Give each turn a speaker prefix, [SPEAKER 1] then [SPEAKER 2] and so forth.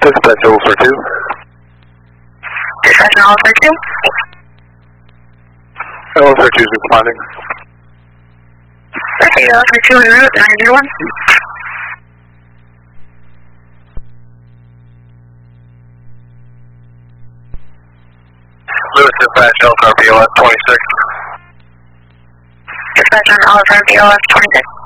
[SPEAKER 1] Dispatch Oliver 2.
[SPEAKER 2] Dispatch Oliver 2.
[SPEAKER 1] Oliver 2 is responding.
[SPEAKER 2] Okay, Oliver 2 en route, 901.
[SPEAKER 1] Lewis Dispatch, Elkhart BLS 26.
[SPEAKER 2] Dispatch on Oliver BLS 26.